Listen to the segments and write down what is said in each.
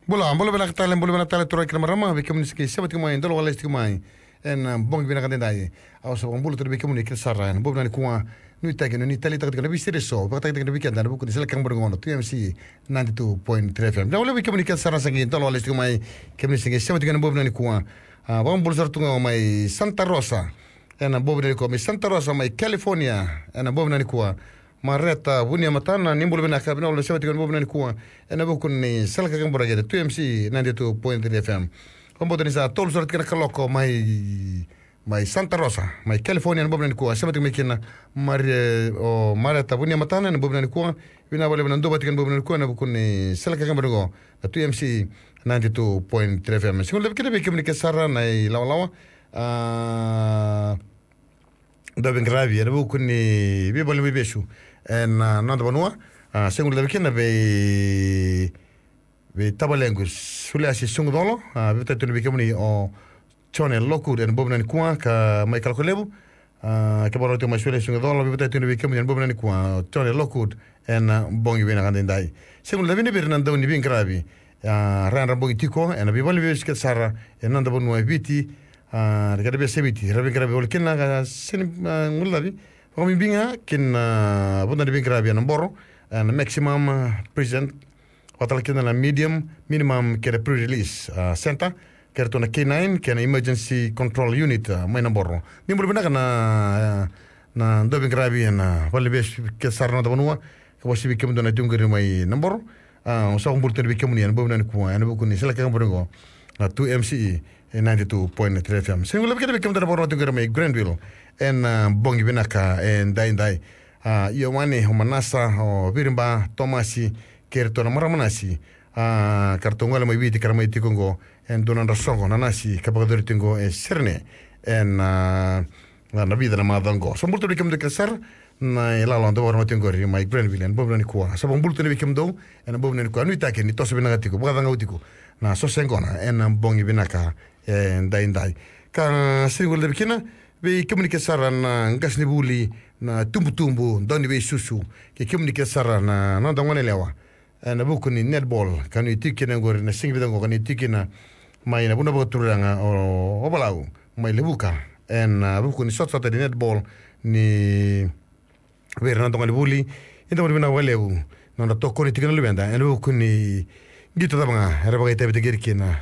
Bola, bola bena tale troika marama be kemni ski sabat kumai ndolo wala sti kumai en bong bena kan dai aw so bolo ter be kemni ke sarra en bobna ni kuwa nu tagi ni tali tagi kan bisire so ba tagi kan weekend na bu ni sel kan borgono TMC 92.3 FM dawle be kemni ke sarra sangi ndolo wala sti kumai kemni ski sabat kan bobna ni kuwa bom bolo sartunga mai Santa Rosa en bobna ni ko mai Santa Rosa mai California en bobna ni kuwa Mareta bunia matana nimbul bena kabina wala sabati kan bobna ni kuwa ena bukun ni salka kan boragede TMC 92.3 FM kombodo ni sa tol sort kana kaloko mai Santa Rosa mai California bobna ni kuwa sabati mekina o Mareta bunia matana bobna ni kuwa bina wala bena ndobati kan bobna ni kuwa na bukun ni salka kan borogo TMC 92.3 FM singo lebkede be kemni ke sarra na lawa Dobin gravi ena bukun ni bi bolu bi beshu en nanda banua segundo la weekend be tabalengu sule asi sungu dolo be tatunu be kemuni o chone loku en bobna ni kwa ka mai kalkolebu ke boro te mai sule sungu dolo be tatunu be kemuni en bobna ni kwa chone loku en bongi bena kan dai segundo la weekend be nanda ni bin gravi ran rambo tiko en be bolu be sket sara en nanda banua viti regada be sebiti rabi gravi volkina ga sen ngulabi Kami binga kin bunda de binga bian boro and maximum present watal kin na medium minimum kere pre-release center kere to na K9 ken emergency control unit mai na boro ni mo bina na do binga bian wala be ke sarna do nuwa ko wasi bi kem do na tungere mai na boro so ko burte bi kem ni en bo na ko en bo ko ni sala kan boro na 2MCE 92.3 FM singula be kem do na boro tungere mai Grandville en bongi binaka en dai yo mane homanasa o birimba tomasi kerto na maramanasi kartongola mai biti karamai tikongo en donan rasongo nanasi kapagadori tingo e serne en na vida na madango so multo dikem de kasar na ela londo warma tingo ri mai Grandville en bobna ni kwa so multo dikem do en bobna ni kwa nu itake ni toso binaka tiko bugada ngautiko na so sengona en bongi binaka en dai ka singul de bikina be komunikasara na ngasni buli na tumbu doni be susu ke komunikasara na ndangone lewa na buku ni netball kanu tikina ngor na singi bidango kanu tikina mai na buna boturanga o balau mai lebuka en buku ni sotsa de netball ni ver na ndangone buli ndo bina walewu na toko ni tikina lubenda en buku ni gito tabanga era bagai tabe de gerkina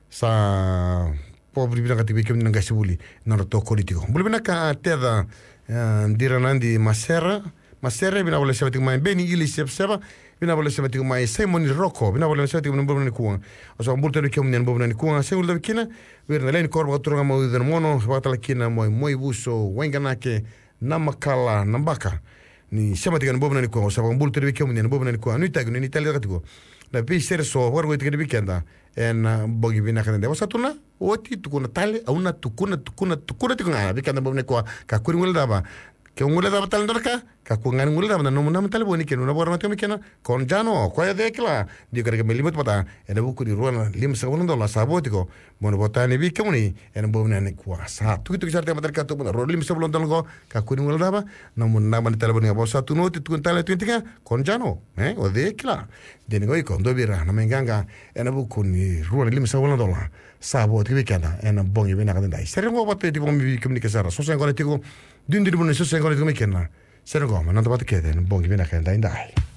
sa pobre bina kati bikem nanga sibuli na to politiko bulu bina ka teda ndira nandi masera bina wala sabati mai beni ili seba bina wala sabati mai Simon Rocco bina wala sabati mun bobna ni kuwa aso bulta ni kem ni bobna ni kuwa se ulda kina wir na len korba troga mo den mono batala kina moi buso wenganake namakala nambaka ni sabati kan bobna ni kuwa aso bulta ni kem ni bobna ni kuwa ni tagno ni italia katiko na pisere so wargo itikeni bikenda en bogi bina kan dewa satuna oti tukuna tale auna tukuna tikuna bikenda bobne kwa ka kuri ngul daba ke ngul daba tal ndorka ka ku ngan ngul daba no munam tal boni kenu na borma temi kena kon jano ko ya dekla di kare ke melimot pata en buku di ruana lim sa wono dola sabotiko mono botani bikemuni en bobne ne kwa sa tu sarte matar ka to ro lim sa bolon dolgo ka kuri ngul daba no munam tal boni bo sa tu no ti tukun tale twintika kon jano o dekla denigo i kondo bira na menganga en buku ni ruana lim sa wono dola sabo ti bikenda en bongi bina kan dai serengo batte ti bomi komunikasara so sen gole tiko dindi buno so sen gole ti mekena serengo ma non to batte kede en bongi bina kan dai